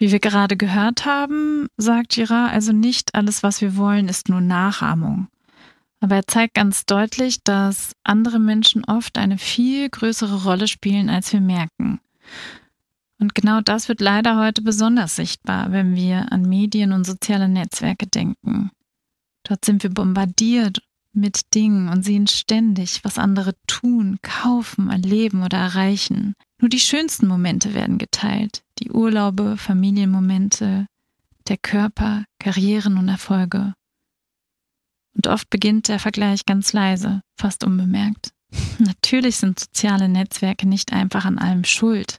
Wie wir gerade gehört haben, sagt Girard, also nicht alles, was wir wollen, ist nur Nachahmung. Aber er zeigt ganz deutlich, dass andere Menschen oft eine viel größere Rolle spielen, als wir merken. Und genau das wird leider heute besonders sichtbar, wenn wir an Medien und soziale Netzwerke denken. Dort sind wir bombardiert mit Dingen und sehen ständig, was andere tun, kaufen, erleben oder erreichen. Nur die schönsten Momente werden geteilt. Die Urlaube, Familienmomente, der Körper, Karrieren und Erfolge. Und oft beginnt der Vergleich ganz leise, fast unbemerkt. Natürlich sind soziale Netzwerke nicht einfach an allem schuld,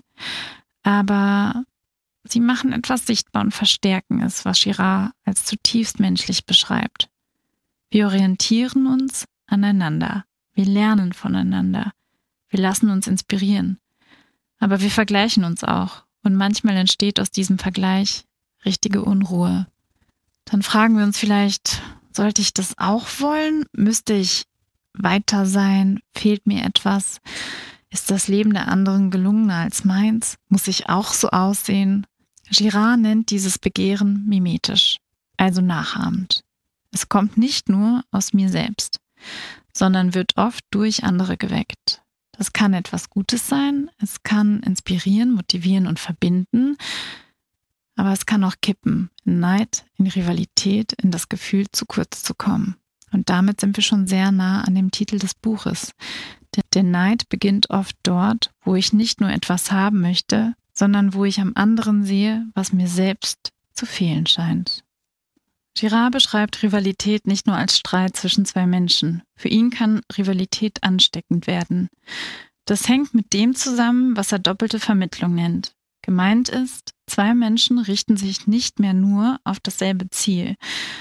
aber sie machen etwas sichtbar und verstärken es, was Girard als zutiefst menschlich beschreibt. Wir orientieren uns aneinander, wir lernen voneinander, wir lassen uns inspirieren, aber wir vergleichen uns auch und manchmal entsteht aus diesem Vergleich richtige Unruhe. Dann fragen wir uns vielleicht, sollte ich das auch wollen? Müsste ich weiter sein? Fehlt mir etwas? Ist das Leben der anderen gelungener als meins? Muss ich auch so aussehen? Girard nennt dieses Begehren mimetisch, also nachahmend. Es kommt nicht nur aus mir selbst, sondern wird oft durch andere geweckt. Das kann etwas Gutes sein, es kann inspirieren, motivieren und verbinden, aber es kann auch kippen, in Neid, in Rivalität, in das Gefühl, zu kurz zu kommen. Und damit sind wir schon sehr nah an dem Titel des Buches. Der Neid beginnt oft dort, wo ich nicht nur etwas haben möchte, sondern wo ich am anderen sehe, was mir selbst zu fehlen scheint. Girard beschreibt Rivalität nicht nur als Streit zwischen zwei Menschen. Für ihn kann Rivalität ansteckend werden. Das hängt mit dem zusammen, was er doppelte Vermittlung nennt. Gemeint ist, zwei Menschen richten sich nicht mehr nur auf dasselbe Ziel.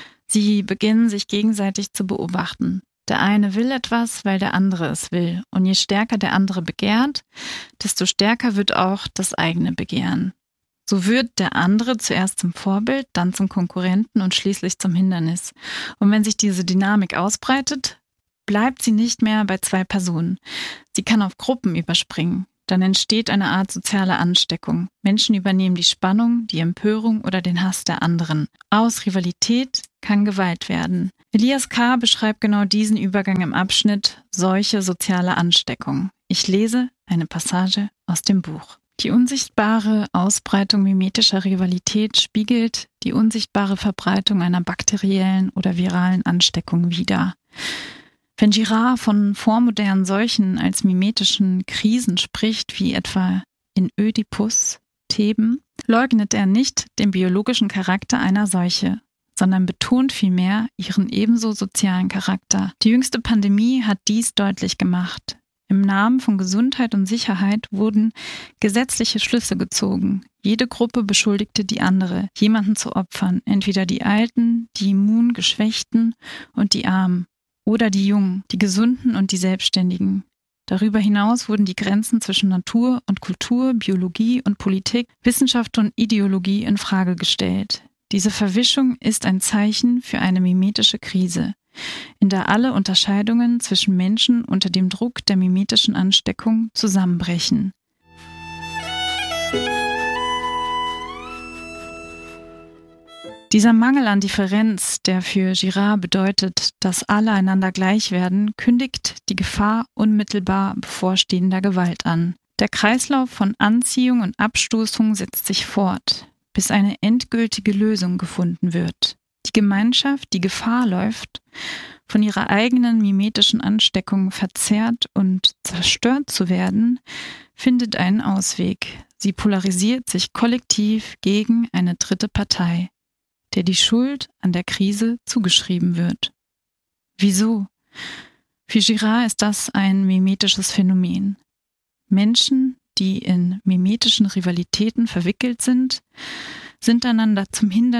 Sie beginnen sich gegenseitig zu beobachten. Der eine will etwas, weil der andere es will. Und je stärker der andere begehrt, desto stärker wird auch das eigene Begehren. So wird der andere zuerst zum Vorbild, dann zum Konkurrenten und schließlich zum Hindernis. Und wenn sich diese Dynamik ausbreitet, bleibt sie nicht mehr bei zwei Personen. Sie kann auf Gruppen überspringen. Dann entsteht eine Art soziale Ansteckung. Menschen übernehmen die Spannung, die Empörung oder den Hass der anderen. Aus Rivalität kann Gewalt werden. Elias K. beschreibt genau diesen Übergang im Abschnitt Solche soziale Ansteckung. Ich lese eine Passage aus dem Buch. Die unsichtbare Ausbreitung mimetischer Rivalität spiegelt die unsichtbare Verbreitung einer bakteriellen oder viralen Ansteckung wider. Wenn Girard von vormodernen Seuchen als mimetischen Krisen spricht, wie etwa in Ödipus, Theben, leugnet er nicht den biologischen Charakter einer Seuche, sondern betont vielmehr ihren ebenso sozialen Charakter. Die jüngste Pandemie hat dies deutlich gemacht. Im Namen von Gesundheit und Sicherheit wurden gesetzliche Schlüsse gezogen. Jede Gruppe beschuldigte die andere, jemanden zu opfern, entweder die Alten, die Immungeschwächten und die Armen oder die Jungen, die Gesunden und die Selbstständigen. Darüber hinaus wurden die Grenzen zwischen Natur und Kultur, Biologie und Politik, Wissenschaft und Ideologie in Frage gestellt. Diese Verwischung ist ein Zeichen für eine mimetische Krise, in der alle Unterscheidungen zwischen Menschen unter dem Druck der mimetischen Ansteckung zusammenbrechen. Dieser Mangel an Differenz, der für Girard bedeutet, dass alle einander gleich werden, kündigt die Gefahr unmittelbar bevorstehender Gewalt an. Der Kreislauf von Anziehung und Abstoßung setzt sich fort, bis eine endgültige Lösung gefunden wird. Die Gemeinschaft, die Gefahr läuft, von ihrer eigenen mimetischen Ansteckung verzerrt und zerstört zu werden, findet einen Ausweg. Sie polarisiert sich kollektiv gegen eine dritte Partei, der die Schuld an der Krise zugeschrieben wird. Wieso? Für Girard ist das ein mimetisches Phänomen. Menschen, die in mimetischen Rivalitäten verwickelt sind, einander zum Hindernis